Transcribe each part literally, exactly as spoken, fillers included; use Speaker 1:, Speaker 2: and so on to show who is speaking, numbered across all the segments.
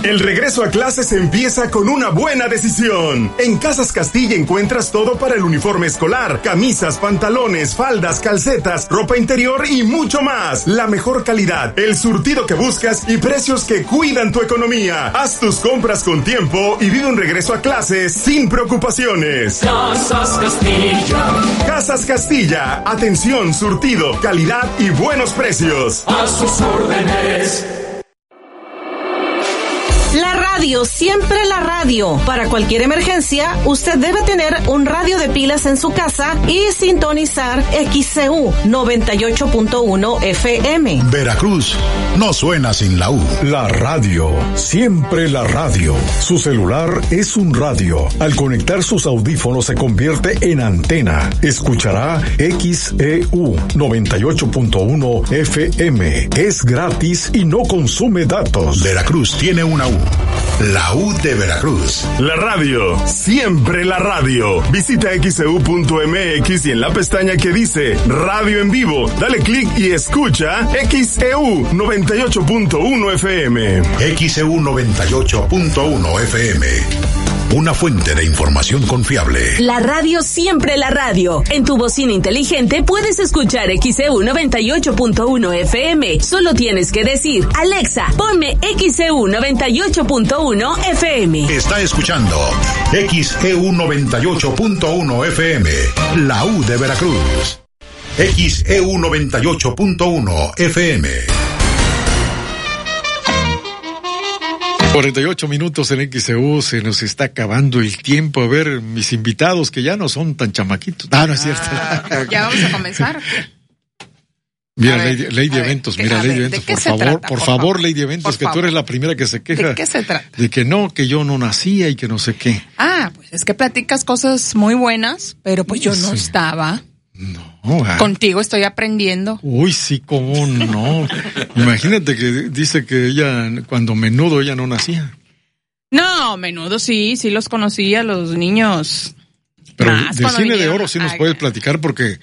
Speaker 1: El regreso a clases empieza con una buena decisión. En Casas Castilla encuentras todo para el uniforme escolar, camisas, pantalones, faldas, calcetas, ropa interior y mucho más. La mejor calidad, el surtido que buscas y precios que cuidan tu economía. Haz tus compras con tiempo y vive un regreso a clases sin preocupaciones.
Speaker 2: Casas Castilla.
Speaker 1: Casas Castilla. Atención, surtido, calidad y buenos precios.
Speaker 2: A sus órdenes.
Speaker 3: La radio, siempre la radio. Para cualquier emergencia, usted debe tener un radio de pilas en su casa y sintonizar X C U noventa y ocho punto uno F M.
Speaker 4: Veracruz no suena sin la U.
Speaker 5: La radio, siempre la radio. Su celular es un radio. Al conectar sus audífonos se convierte en antena. Escuchará X E U noventa y ocho punto uno F M. Es gratis y no consume datos.
Speaker 4: Veracruz tiene una U. La U de Veracruz.
Speaker 1: La radio, siempre la radio. Visita X E U punto M X y en la pestaña que dice Radio en Vivo, dale clic y escucha X E U noventa y ocho punto uno F M.
Speaker 4: X E U noventa y ocho punto uno F M. Una fuente de información confiable.
Speaker 6: La radio, siempre la radio. En tu bocina inteligente puedes escuchar X E U noventa y ocho punto uno F M. Solo tienes que decir, Alexa, ponme X E U noventa y ocho punto uno F M.
Speaker 4: Está escuchando X E U noventa y ocho punto uno F M. La U de Veracruz. X E U noventa y ocho punto uno F M.
Speaker 7: cuarenta y ocho minutos en X E U, se nos está acabando el tiempo. A ver, mis invitados que ya no son tan chamaquitos. Ah, no es cierto.
Speaker 8: Ah, ya vamos a comenzar.
Speaker 7: Mira,
Speaker 8: ver,
Speaker 7: Lady, Lady Eventos, mira, Lady
Speaker 8: ver,
Speaker 7: Eventos, por
Speaker 8: favor,
Speaker 7: favor,
Speaker 8: trata,
Speaker 7: por
Speaker 8: por
Speaker 7: favor,
Speaker 8: favor,
Speaker 7: Lady Eventos, que
Speaker 8: favor.
Speaker 7: tú eres la primera que se queja.
Speaker 8: ¿De qué se trata?
Speaker 7: De que no, que yo no nacía y que no sé qué.
Speaker 8: Ah, pues es que platicas cosas muy buenas, pero pues yo no
Speaker 7: Sí.
Speaker 8: estaba.
Speaker 7: No. Ah.
Speaker 8: Contigo estoy aprendiendo.
Speaker 7: Uy, sí, cómo no. Imagínate que dice que ella, cuando menudo, ella no nacía.
Speaker 8: No, menudo sí, sí los conocía, los niños.
Speaker 7: Pero
Speaker 8: Más
Speaker 7: de
Speaker 8: cuando
Speaker 7: cine de
Speaker 8: vinieron
Speaker 7: oro sí nos
Speaker 8: a-
Speaker 7: puedes platicar porque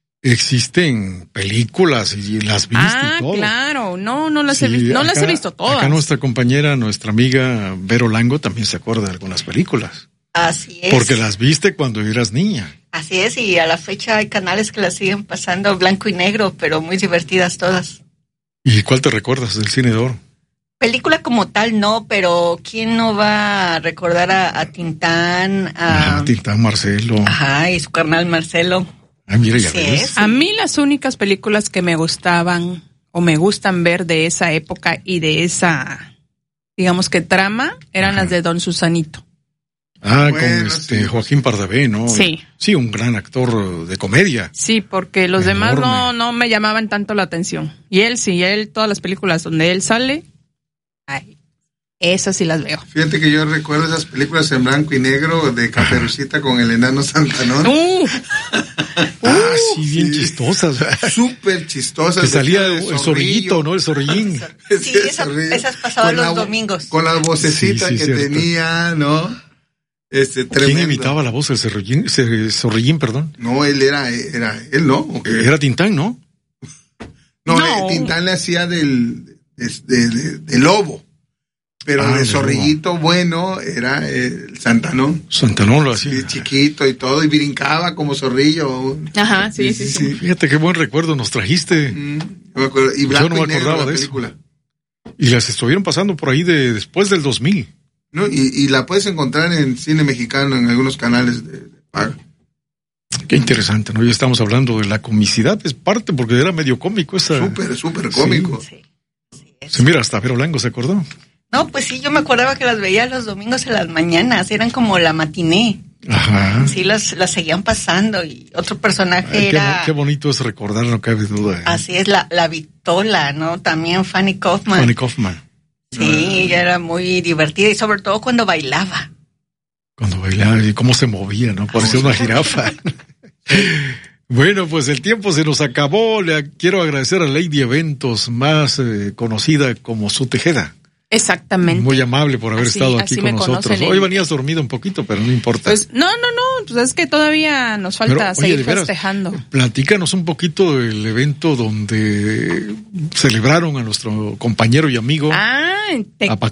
Speaker 7: existen películas y las viste
Speaker 8: Ah,
Speaker 7: y todo.
Speaker 8: claro, no, no las he
Speaker 7: Sí,
Speaker 8: visto, no las
Speaker 7: acá-
Speaker 8: he visto todas.
Speaker 7: Acá nuestra compañera, nuestra amiga Vero Lango también se acuerda de algunas películas.
Speaker 9: Así es.
Speaker 7: Porque las viste cuando eras niña.
Speaker 9: Así es, y a la fecha hay canales que las siguen pasando blanco y negro, pero muy divertidas todas.
Speaker 7: ¿Y cuál te recuerdas del cine de oro?
Speaker 9: Película como tal no, pero ¿quién no va a recordar a, a Tintán? A,
Speaker 7: Ah, Tintán Marcelo.
Speaker 9: Ajá, y su carnal Marcelo.
Speaker 7: Ah, mira, ya
Speaker 9: Así
Speaker 7: ves.
Speaker 9: es.
Speaker 8: A mí las únicas películas que me gustaban o me gustan ver de esa época y de esa, digamos que trama, eran
Speaker 7: Ajá.
Speaker 8: las de Don Susanito.
Speaker 7: Ah,
Speaker 10: Bueno,
Speaker 7: con este
Speaker 10: sí.
Speaker 7: Joaquín Pardavé, ¿no?
Speaker 8: Sí.
Speaker 7: Sí, un gran actor de comedia.
Speaker 8: Sí, porque los
Speaker 7: Enorme.
Speaker 8: demás no, no me llamaban tanto la atención. Y él sí, él, todas las películas donde él sale, ay, esas sí las veo.
Speaker 10: Fíjate que yo recuerdo esas películas en blanco y negro de Caperucita con el enano Santanón.
Speaker 8: ¡Uh!
Speaker 7: Ah, sí, bien
Speaker 10: sí.
Speaker 7: chistosas.
Speaker 10: Súper chistosas.
Speaker 7: Que salía
Speaker 10: de
Speaker 7: el
Speaker 10: zorrillo.
Speaker 7: zorrillito, ¿no? El zorrillín.
Speaker 9: Sí, esa-
Speaker 10: Zorrillo.
Speaker 9: esas pasaban
Speaker 10: Con
Speaker 9: los
Speaker 10: la-
Speaker 9: domingos.
Speaker 10: Con la vocecita
Speaker 7: Sí, sí,
Speaker 10: que
Speaker 7: cierto.
Speaker 10: tenía, ¿no? Este,
Speaker 7: ¿Quién
Speaker 10: tremendo.
Speaker 7: imitaba la voz del zorrillín? Ese zorrillín, perdón.
Speaker 10: No, él era, era él, ¿no? ¿O qué?
Speaker 7: Era Tintán, ¿no?
Speaker 10: No,
Speaker 8: No.
Speaker 10: eh, Tintán le hacía del, de, de- de- de lobo. Pero
Speaker 7: Ah,
Speaker 10: de
Speaker 7: de
Speaker 10: zorrillito bueno era el Santanón.
Speaker 7: Santanón lo
Speaker 10: Sí,
Speaker 7: hacía.
Speaker 10: chiquito y todo, y brincaba como zorrillo.
Speaker 8: Ajá, sí, sí, sí.
Speaker 7: Fíjate qué buen recuerdo nos trajiste.
Speaker 10: Mm, yo me acuerdo. Y
Speaker 7: Yo
Speaker 10: blanco
Speaker 7: no me
Speaker 10: y negro
Speaker 7: acordaba
Speaker 10: la
Speaker 7: de eso.
Speaker 10: película.
Speaker 7: Y las estuvieron pasando por ahí de después del dos mil.
Speaker 10: ¿No? Y, y la puedes encontrar en cine mexicano, en algunos canales de, de paga.
Speaker 7: Qué interesante, ¿no? Ya estamos hablando de la comicidad, es parte porque era medio cómico esa.
Speaker 10: Súper, súper cómico.
Speaker 9: Sí, así es.
Speaker 7: Sí, mira, hasta Vero Lango se acordó.
Speaker 9: No, pues sí, yo me acordaba que las veía los domingos en las mañanas, eran como la matiné.
Speaker 7: Ajá.
Speaker 9: Sí, las, las seguían pasando y otro personaje
Speaker 7: Ay, qué,
Speaker 9: era...
Speaker 7: bo- qué bonito es recordar, no cabe duda. ¿eh?
Speaker 9: Así es, la, la Vitola, ¿no? También Fanny Kaufman.
Speaker 7: Fanny Kaufman.
Speaker 9: Sí, ella era muy divertida y sobre todo cuando bailaba.
Speaker 7: Cuando bailaba y cómo se movía, ¿no? Parecía una jirafa. Bueno, pues el tiempo se nos acabó. Le quiero agradecer a Lady Eventos, más eh, conocida como Su Tejeda.
Speaker 8: Exactamente.
Speaker 7: Muy amable por haber
Speaker 8: Así-
Speaker 7: estado aquí
Speaker 8: así
Speaker 7: con
Speaker 8: me
Speaker 7: nosotros.
Speaker 8: conocen
Speaker 7: Hoy
Speaker 8: en-
Speaker 7: venías dormido un poquito, pero no importa.
Speaker 8: Pues no, no, no, pues es que todavía nos falta
Speaker 7: Pero, oye,
Speaker 8: seguir
Speaker 7: de veras,
Speaker 8: festejando.
Speaker 7: Platícanos un poquito del evento donde celebraron a nuestro compañero y amigo
Speaker 8: Ah, en Tec-
Speaker 7: a